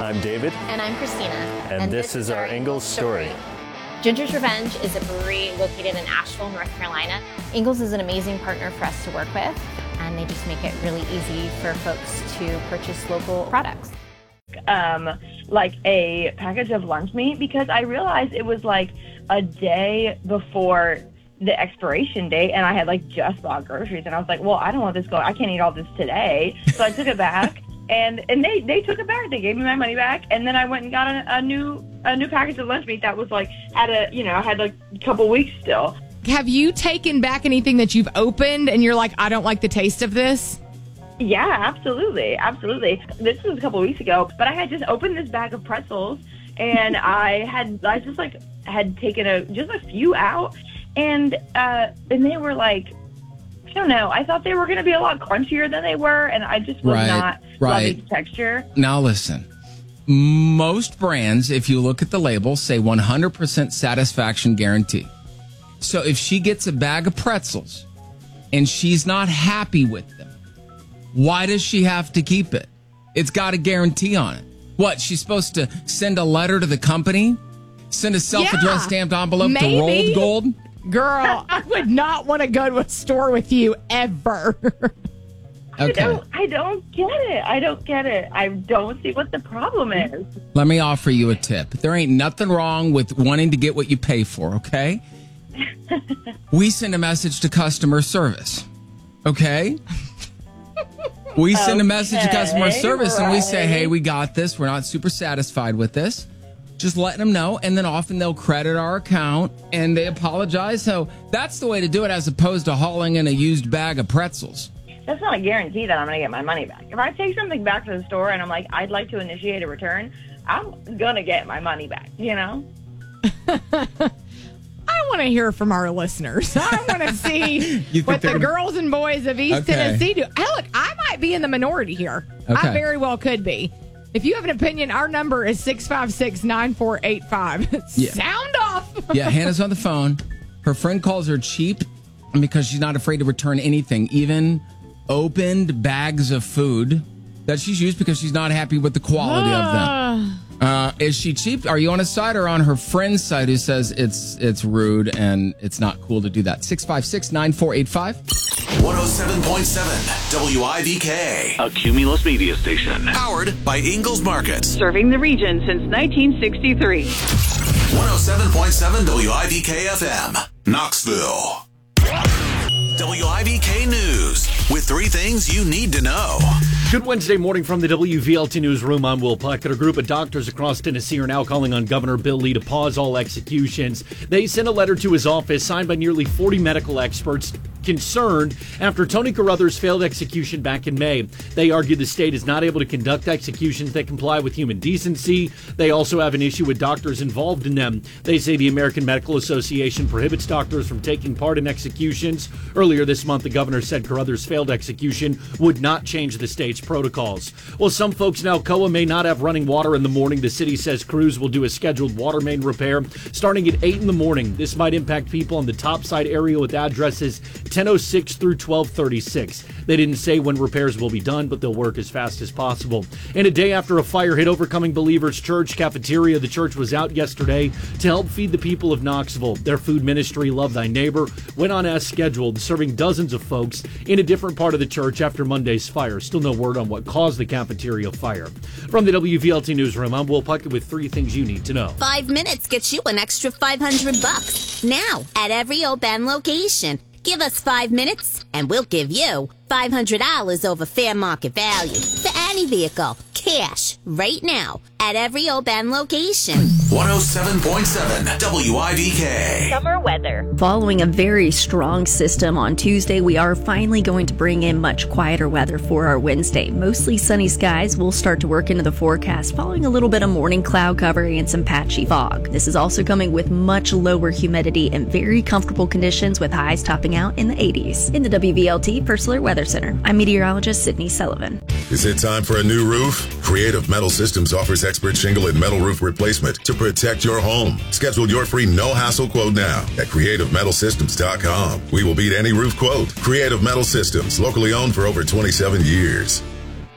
I'm David. And I'm Christina. And this is our Ingalls story. Ginger's Revenge is a brewery located in Asheville, North Carolina. Ingalls is an amazing partner for us to work with, and they just make it really easy for folks to purchase local products. Like a package of lunch meat, because I realized it was like a day before the expiration date, and I had like just bought groceries, and I was like, well, I don't want this going. I can't eat all this today, so I took it back, and they took it back. They gave me my money back, and then I went and got a new package of lunch meat that was like had like a couple weeks still. Have you taken back anything that you've opened and you're like, I don't like the taste of this? Yeah, absolutely. This was a couple weeks ago, but I had just opened this bag of pretzels, and I had taken a few out, and they were like, I don't know. I thought they were going to be a lot crunchier than they were, and I just was not loving the texture. Now listen, most brands, if you look at the label, say 100% satisfaction guarantee. So if she gets a bag of pretzels and she's not happy with them, why does she have to keep it? It's got a guarantee on it. What, she's supposed to send a letter to the company? Send a self-addressed stamped envelope to Rolled Gold? Girl, I would not want to go to a store with you ever. Okay. I don't get it. I don't see what the problem is. Let me offer you a tip. There ain't nothing wrong with wanting to get what you pay for, okay? We send a message to customer service, okay? We send a message to customer service and we say, hey, we got this. We're not super satisfied with this. Just letting them know. And then often they'll credit our account and they apologize. So that's the way to do it, as opposed to hauling in a used bag of pretzels. That's not a guarantee that I'm going to get my money back. If I take something back to the store and I'm like, I'd like to initiate a return, I'm going to get my money back, you know? I want to hear from our listeners. I want to see what the girls and boys of East Tennessee do. Look, I might be in the minority here. Okay. I very well could be. If you have an opinion, our number is 656-9485. Sound off. Yeah, Hannah's on the phone. Her friend calls her cheap because she's not afraid to return anything, even opened bags of food that she's used because she's not happy with the quality of them. Is she cheap? Are you on his side or on her friend's side who says it's rude and it's not cool to do that? 656-9485. 107.7 WIVK. A Cumulus media station. Powered by Ingalls Markets. Serving the region since 1963. 107.7 WIVK FM. Knoxville. WIVK News with 3 things you need to know. Good Wednesday morning from the WVLT Newsroom. I'm Will Puckett. A group of doctors across Tennessee are now calling on Governor Bill Lee to pause all executions. They sent a letter to his office signed by nearly 40 medical experts concerned after Tony Carruthers' failed execution back in May. They argue the state is not able to conduct executions that comply with human decency. They also have an issue with doctors involved in them. They say the American Medical Association prohibits doctors from taking part in executions. Earlier this month, the governor said Carruthers' failed execution would not change the state's protocols. Well, some folks in Alcoa may not have running water in the morning. The city says crews will do a scheduled water main repair starting at 8 in the morning. This might impact people on the topside area with addresses 1006 through 1236. They didn't say when repairs will be done, but they'll work as fast as possible. And a day after a fire hit Overcoming Believers Church cafeteria, the church was out yesterday to help feed the people of Knoxville. Their food ministry, Love Thy Neighbor, went on as scheduled, serving dozens of folks in a different part of the church after Monday's fire. Still no word on what caused the cafeteria fire. From the WVLT Newsroom, I'm Will Puckett with 3 things you need to know. 5 minutes gets you an extra $500 now at every Oban location. Give us 5 minutes, and we'll give you $500 over fair market value for any vehicle. Cash right now at every Oban location. 107.7 WIVK. Summer weather. Following a very strong system on Tuesday, we are finally going to bring in much quieter weather for our Wednesday. Mostly sunny skies will start to work into the forecast, following a little bit of morning cloud cover and some patchy fog. This is also coming with much lower humidity and very comfortable conditions with highs topping out in the 80s. In the WVLT First Alert Weather Center, I'm meteorologist Sydney Sullivan. Is it time for a new roof? Creative Metal Systems offers expert shingle and metal roof replacement to protect your home. Schedule your free no-hassle quote now at CreativeMetalSystems.com. We will beat any roof quote. Creative Metal Systems, locally owned for over 27 years.